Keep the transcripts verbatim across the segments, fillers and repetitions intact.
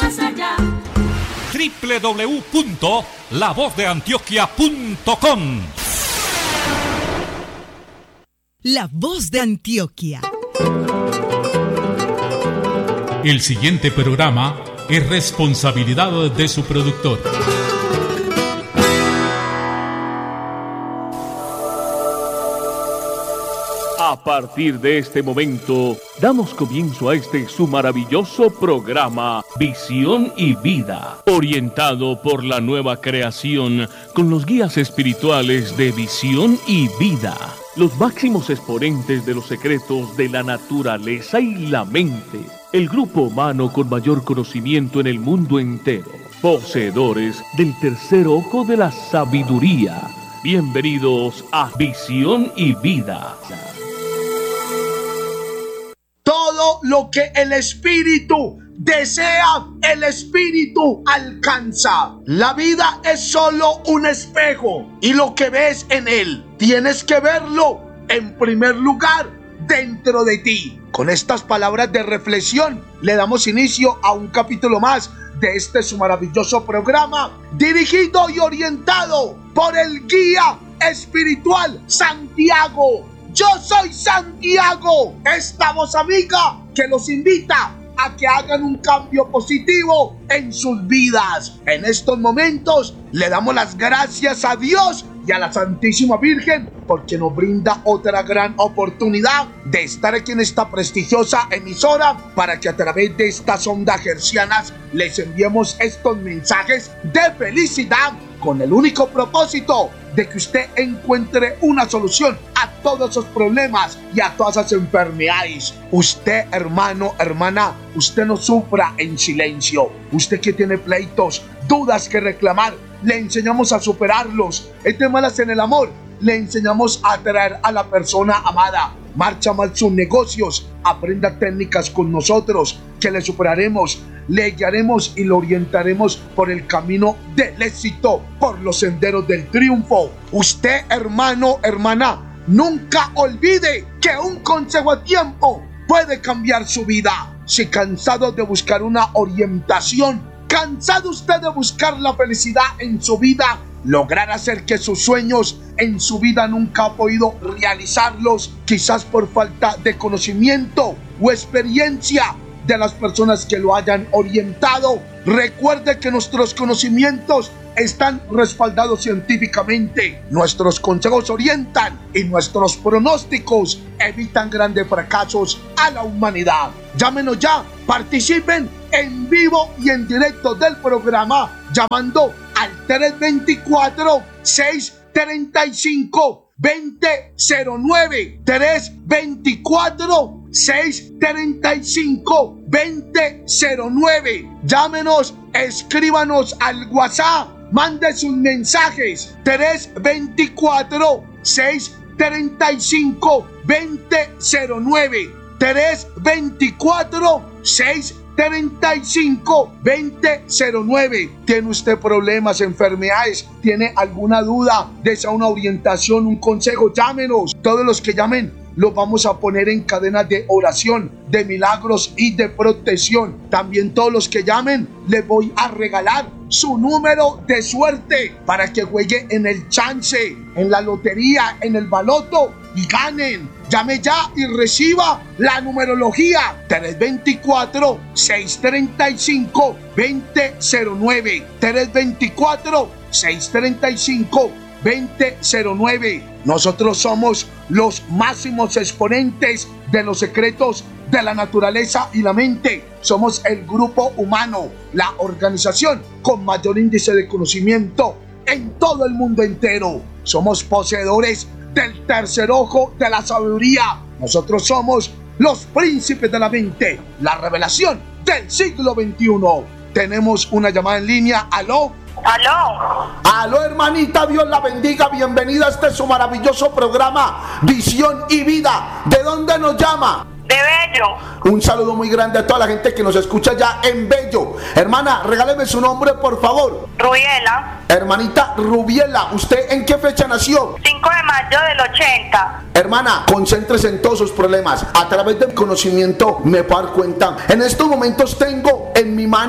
más allá. doble u doble u doble u punto la voz de antioquia punto com. La Voz de Antioquia. El siguiente programa es responsabilidad de su productor. A partir de este momento, damos comienzo a este su maravilloso programa Visión y Vida, orientado por la nueva creación con los guías espirituales de Visión y Vida, los máximos exponentes de los secretos de la naturaleza y la mente, el grupo humano con mayor conocimiento en el mundo entero, poseedores del tercer ojo de la sabiduría. Bienvenidos a Visión y Vida. Todo lo que el Espíritu desea, el Espíritu alcanza. La vida es solo un espejo y lo que ves en él, tienes que verlo en primer lugar dentro de ti. Con estas palabras de reflexión, le damos inicio a un capítulo más de este su maravilloso programa, dirigido y orientado por el guía espiritual Santiago. Yo soy Santiago, esta voz amiga que los invita a que hagan un cambio positivo en sus vidas. En estos momentos le damos las gracias a Dios y a la Santísima Virgen porque nos brinda otra gran oportunidad de estar aquí en esta prestigiosa emisora para que a través de estas ondas hercianas les enviemos estos mensajes de felicidad con el único propósito de que usted encuentre una solución a todos esos problemas y a todas esas enfermedades. Usted, hermano, hermana, usted no sufra en silencio. Usted que tiene pleitos, dudas que reclamar, le enseñamos a superarlos. Es de malas en el amor, le enseñamos a atraer a la persona amada. Marcha mal sus negocios, aprenda técnicas con nosotros que le superaremos, le guiaremos y lo orientaremos por el camino del éxito, por los senderos del triunfo. Usted, hermano, hermana, nunca olvide que un consejo a tiempo puede cambiar su vida. Si cansado de buscar una orientación, cansado usted de buscar la felicidad en su vida, lograr hacer que sus sueños en su vida nunca ha podido realizarlos, quizás por falta de conocimiento o experiencia de las personas que lo hayan orientado. Recuerde que nuestros conocimientos están respaldados científicamente. Nuestros consejos orientan y nuestros pronósticos evitan grandes fracasos a la humanidad. Llámenos ya, participen en vivo y en directo del programa llamando al tres dos cuatro, seis tres cinco, dos cero cero nueve, tres dos cuatro, seis tres cinco, dos cero nueve. Llámenos, escríbanos al WhatsApp, mande sus mensajes tres dos cuatro, seis tres cinco, dos cero nueve, tres dos cuatro, seis tres cinco, dos cero nueve. ¿Tiene usted problemas, enfermedades? ¿Tiene alguna duda? ¿Desea una orientación, un consejo? Llámenos. Todos los que llamen los vamos a poner en cadena de oración, de milagros y de protección. También todos los que llamen les voy a regalar su número de suerte para que juegue en el chance, en la lotería, en el baloto y ganen. Llame ya y reciba la numerología tres dos cuatro, seis tres cinco, dos cero nueve, tres dos cuatro, seis tres cinco, dos cero nueve. Nosotros somos los máximos exponentes de los secretos de la naturaleza y la mente. Somos el grupo humano, la organización con mayor índice de conocimiento en todo el mundo entero. Somos poseedores del tercer ojo de la sabiduría. Nosotros somos los príncipes de la mente, la revelación del siglo veintiuno. Tenemos una llamada en línea. ¿Aló? Aló. Aló, hermanita, Dios la bendiga. Bienvenida a este su maravilloso programa Visión y Vida. ¿De dónde nos llama? De Bello. Un saludo muy grande a toda la gente que nos escucha ya en Bello. Hermana, regáleme su nombre, por favor. Rubiela. Hermanita Rubiela, ¿usted en qué fecha nació? cinco de mayo del ochenta. Hermana, concéntrese en todos sus problemas. A través del conocimiento me puedo dar cuenta. En estos momentos tengo en mi mano de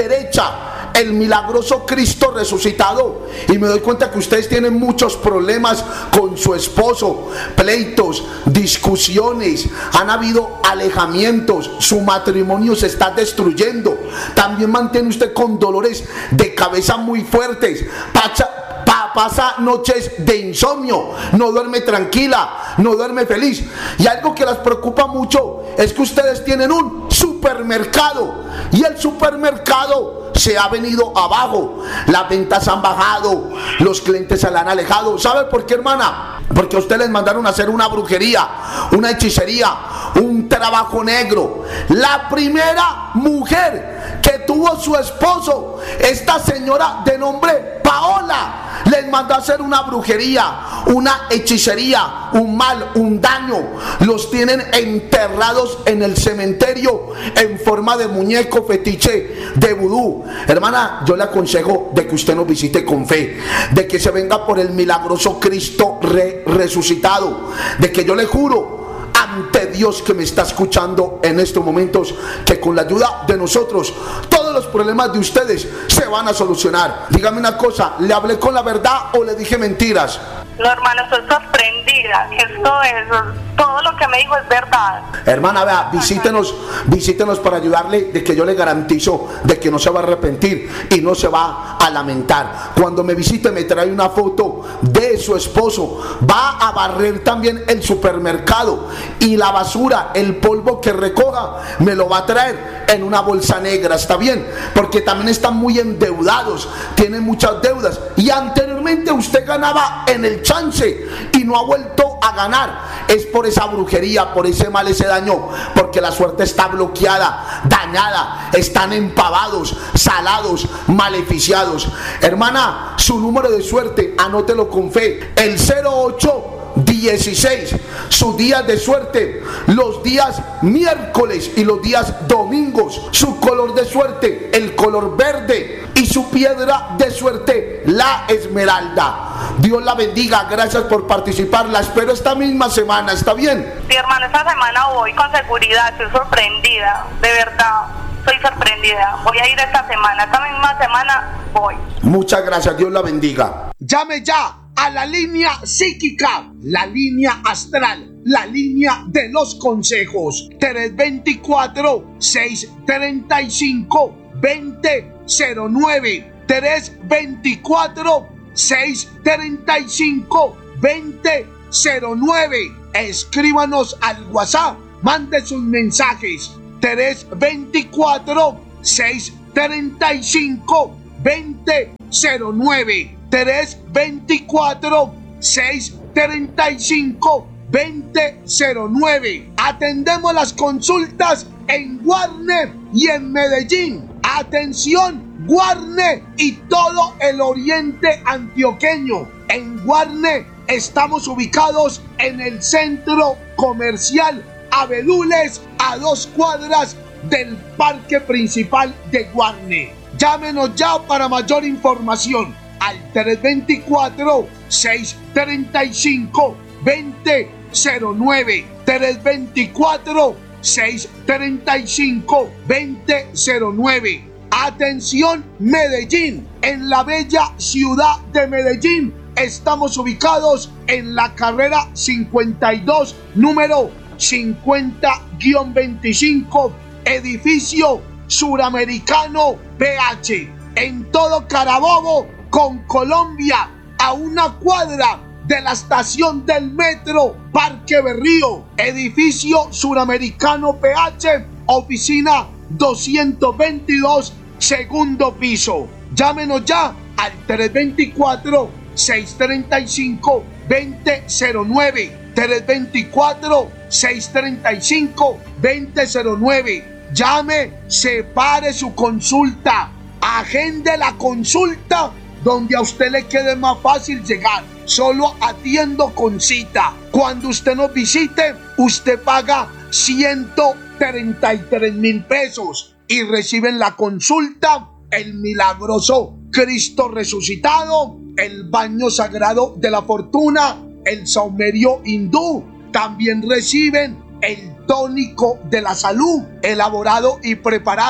derecha el milagroso Cristo resucitado, y me doy cuenta que ustedes tienen muchos problemas con su esposo, pleitos, discusiones, han habido alejamientos, su matrimonio se está destruyendo. También mantiene usted con dolores de cabeza muy fuertes, pacha, pa, pasa noches de insomnio, no duerme tranquila, no duerme feliz, y algo que las preocupa mucho es que ustedes tienen un supermercado y el supermercado se ha venido abajo, las ventas han bajado, los clientes se la han alejado. ¿Sabe por qué, hermana? Porque a ustedes les mandaron a hacer una brujería, una hechicería, un trabajo negro. La primera mujer que tuvo su esposo, esta señora de nombre Paola, les mandó a hacer una brujería, una hechicería, un mal, un daño. Los tienen enterrados en el cementerio en forma de muñeco fetiche de vudú. Hermana, yo le aconsejo de que usted nos visite con fe, de que se venga por el milagroso Cristo re resucitado, de que yo le juro ante Dios que me está escuchando en estos momentos, que con la ayuda de nosotros todos los problemas de ustedes se van a solucionar. Dígame una cosa, ¿le hablé con la verdad o le dije mentiras? No, hermano, estoy sorprendida. Esto es, todo lo que me dijo es verdad. Hermana, vea, visítenos, visítenos para ayudarle, de que yo le garantizo de que no se va a arrepentir y no se va a lamentar. Cuando me visite me trae una foto de su esposo, va a barrer también el supermercado, y la basura, el polvo que recoja, me lo va a traer en una bolsa negra, ¿está bien? Porque también están muy endeudados, tienen muchas deudas, y anteriormente usted ganaba en el chance y no ha vuelto a ganar. Es por esa brujería, por ese mal, ese daño, porque la suerte está bloqueada, dañada, están empavados, salados, maleficiados. Hermana, su número de suerte, anótelo con fe, el cero ocho dieciséis. Sus días de suerte, los días miércoles y los días domingos. Su color de suerte, el color verde, y su piedra de suerte, la esmeralda. Dios la bendiga, gracias por participar. La espero esta misma semana, ¿está bien? Sí, hermano, esta semana voy con seguridad, estoy sorprendida, de verdad, estoy sorprendida. Voy a ir esta semana, esta misma semana voy. Muchas gracias, Dios la bendiga. Llame ya a la línea psíquica, la línea astral, la línea de los consejos. tres dos cuatro, seis tres cinco, dos cero cero nueve. tres dos cuatro, seis tres cinco, dos cero cero nueve. Escríbanos al WhatsApp, mande sus mensajes. tres dos cuatro, seis tres cinco, dos cero cero nueve. tres dos cuatro, seis tres cinco, dos cero cero nueve. Atendemos las consultas en Guarne y en Medellín. Atención, Guarne y todo el oriente antioqueño. En Guarne estamos ubicados en el centro comercial Abedules, a dos cuadras del parque principal de Guarne. Llámenos ya para mayor información al tres dos cuatro, seis tres cinco, dos cero cero nueve. tres dos cuatro, seis tres cinco, dos cero cero nueve. Atención, Medellín, en la bella ciudad de Medellín estamos ubicados en la carrera cincuenta y dos, número cincuenta veinticinco, edificio Suramericano P H, en todo Carabobo con Colombia, a una cuadra de la estación del metro Parque Berrío, edificio Suramericano P H, oficina doscientos veintidós, segundo piso. Llámenos ya al tres dos cuatro, seis tres cinco, dos cero cero nueve. tres dos cuatro, seis tres cinco, dos cero cero nueve. Llame, separe su consulta, agende la consulta donde a usted le quede más fácil llegar. Solo atiendo con cita. Cuando usted nos visite, usted paga ciento treinta y tres mil pesos y recibe en la consulta el milagroso Cristo resucitado, el baño sagrado de la fortuna, el saumerio hindú. También reciben el tónico de la salud, elaborado y preparado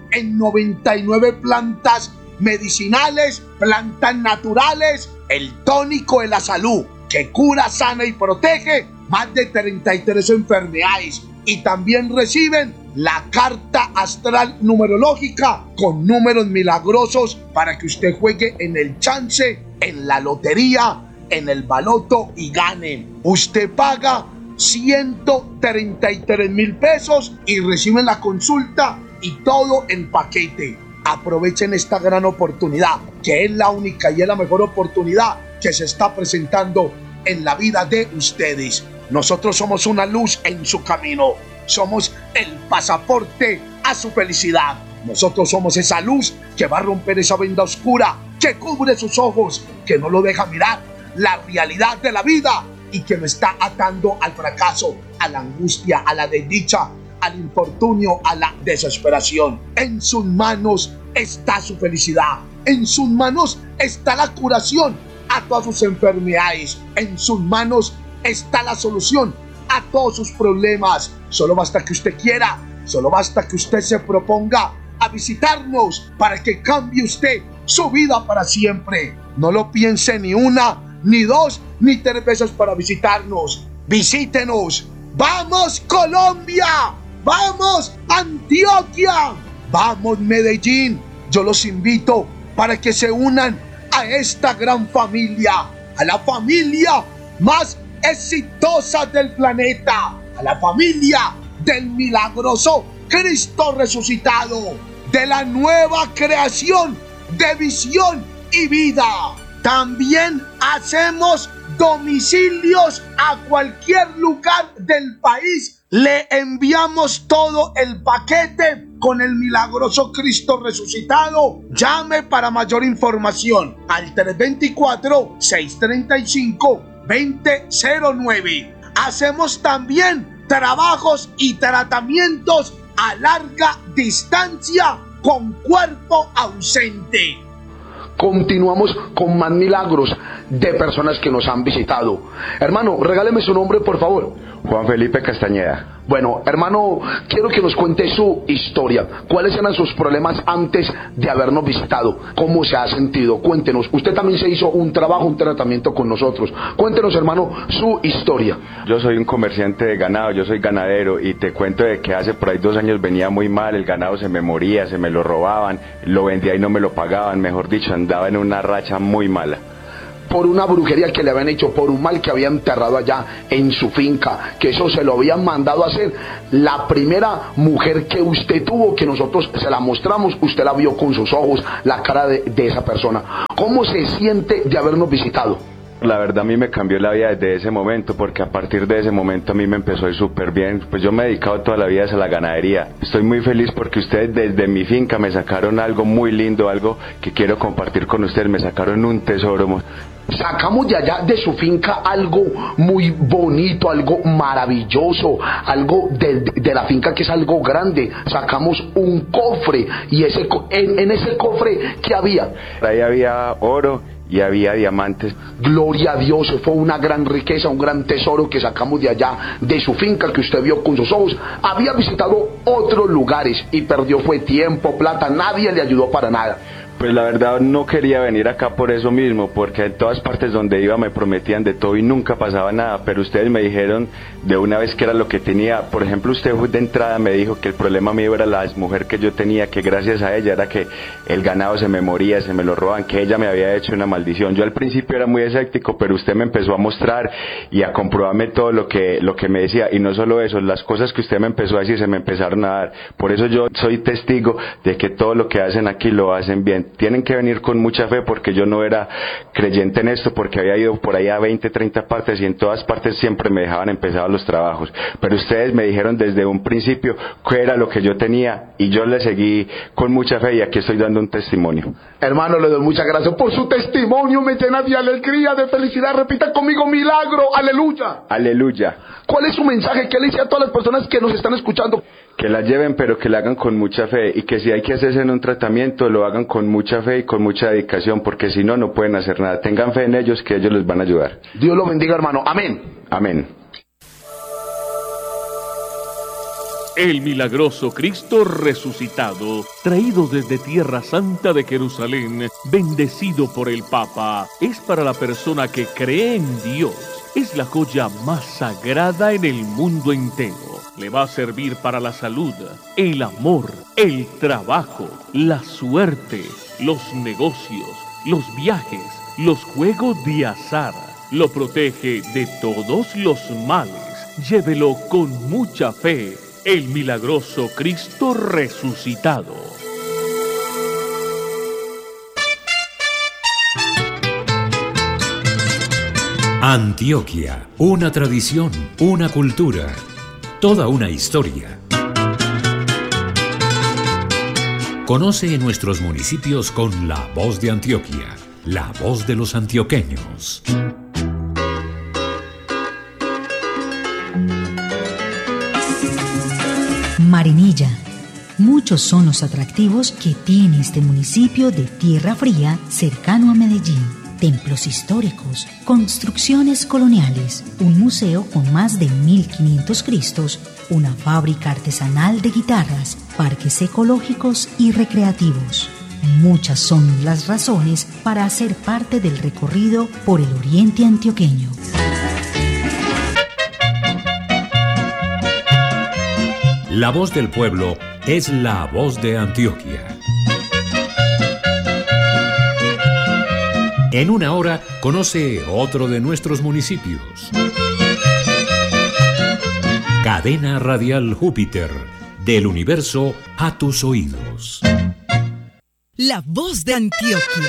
en noventa y nueve plantas medicinales, plantas naturales, el tónico de la salud, que cura, sana y protege más de treinta y tres enfermedades. Y también reciben la carta astral numerológica con números milagrosos para que usted juegue en el chance, en la lotería, en el baloto y gane. Usted paga ciento treinta y tres mil pesos y reciben la consulta y todo en paquete. Aprovechen esta gran oportunidad, que es la única y es la mejor oportunidad que se está presentando en la vida de ustedes. Nosotros somos una luz en su camino. Somos el pasaporte a su felicidad. Nosotros somos esa luz que va a romper esa venda oscura que cubre sus ojos, que no lo deja mirar la realidad de la vida y que lo está atando al fracaso, a la angustia, a la desdicha, al infortunio, a la desesperación. En sus manos está su felicidad. En sus manos está la curación a todas sus enfermedades. En sus manos está la solución a todos sus problemas. Solo basta que usted quiera, solo basta que usted se proponga a visitarnos para que cambie usted su vida para siempre. No lo piense ni una, ni dos, ni tres veces para visitarnos. Visítenos. ¡Vamos, Colombia! ¡Vamos, Antioquia! ¡Vamos, Medellín! Yo los invito para que se unan a esta gran familia, a la familia más exitosa del planeta, a la familia del milagroso Cristo resucitado, de la nueva creación de visión y vida. También hacemos domicilios a cualquier lugar del país. Le enviamos todo el paquete con el milagroso Cristo resucitado. Llame para mayor información al tres dos cuatro, seis tres cinco, dos cero cero nueve. Hacemos también trabajos y tratamientos a larga distancia con cuerpo ausente. Continuamos con más milagros de personas que nos han visitado. Hermano, regáleme su nombre, por favor. Juan Felipe Castañeda. Bueno, hermano, quiero que nos cuente su historia. ¿Cuáles eran sus problemas antes de habernos visitado? ¿Cómo se ha sentido? Cuéntenos. Usted también se hizo un trabajo, un tratamiento con nosotros. Cuéntenos, hermano, su historia. Yo soy un comerciante de ganado, yo soy ganadero y te cuento de que hace por ahí dos años venía muy mal, el ganado se me moría, se me lo robaban, lo vendía y no me lo pagaban, mejor dicho, andaba en una racha muy mala. Por una brujería que le habían hecho, por un mal que había enterrado allá en su finca, que eso se lo habían mandado a hacer. La primera mujer que usted tuvo, que nosotros se la mostramos, usted la vio con sus ojos, la cara de, de esa persona. ¿Cómo se siente de habernos visitado? La verdad a mí me cambió la vida desde ese momento, porque a partir de ese momento a mí me empezó a ir súper bien. Pues yo me he dedicado toda la vida a la ganadería. Estoy muy feliz porque ustedes desde mi finca me sacaron algo muy lindo, algo que quiero compartir con ustedes. Me sacaron un tesoro. Sacamos de allá de su finca algo muy bonito, algo maravilloso, algo de, de, de la finca que es algo grande. Sacamos un cofre y ese en, en ese cofre, ¿qué había? Ahí había oro y había diamantes. Gloria a Dios, fue una gran riqueza, un gran tesoro que sacamos de allá, de su finca que usted vio con sus ojos. Había visitado otros lugares y perdió fue tiempo, plata, nadie le ayudó para nada. Pues la verdad no quería venir acá por eso mismo, porque en todas partes donde iba me prometían de todo y nunca pasaba nada, pero ustedes me dijeron de una vez que era lo que tenía. Por ejemplo, usted de entrada me dijo que el problema mío era la mujer que yo tenía, que gracias a ella era que el ganado se me moría, se me lo roban, que ella me había hecho una maldición. Yo al principio era muy escéptico, pero usted me empezó a mostrar y a comprobarme todo lo que, lo que me decía, y no solo eso, las cosas que usted me empezó a decir se me empezaron a dar. Por eso yo soy testigo de que todo lo que hacen aquí lo hacen bien. Tienen que venir con mucha fe, porque yo no era creyente en esto, porque había ido por ahí a veinte, treinta partes y en todas partes siempre me dejaban empezar los trabajos, pero ustedes me dijeron desde un principio qué era lo que yo tenía y yo le seguí con mucha fe y aquí estoy dando un testimonio. Hermano, le doy muchas gracias por su testimonio, me llena de alegría, de felicidad. Repita conmigo: milagro, aleluya. Aleluya. ¿Cuál es su mensaje? ¿Qué le dice a todas las personas que nos están escuchando? Que la lleven, pero que la hagan con mucha fe, y que si hay que hacerse en un tratamiento, lo hagan con mucha fe y con mucha dedicación, porque si no, no pueden hacer nada. Tengan fe en ellos, que ellos les van a ayudar. Dios lo bendiga, hermano. Amén. Amén. El milagroso Cristo resucitado, traído desde Tierra Santa de Jerusalén, bendecido por el Papa, es para la persona que cree en Dios. Es la joya más sagrada en el mundo entero. Le va a servir para la salud, el amor, el trabajo, la suerte, los negocios, los viajes, los juegos de azar. Lo protege de todos los males. Llévelo con mucha fe. El milagroso Cristo resucitado. Antioquia, una tradición, una cultura, toda una historia. Conoce nuestros municipios con la voz de Antioquia, la voz de los antioqueños. Marinilla. Muchos son los atractivos que tiene este municipio de Tierra Fría, cercano a Medellín. Templos históricos, construcciones coloniales, un museo con más de mil quinientos Cristos, una fábrica artesanal de guitarras, parques ecológicos y recreativos. Muchas son las razones para hacer parte del recorrido por el oriente antioqueño. La voz del pueblo es la voz de Antioquia. En una hora conoce otro de nuestros municipios. Cadena Radial Júpiter, del universo a tus oídos. La voz de Antioquia.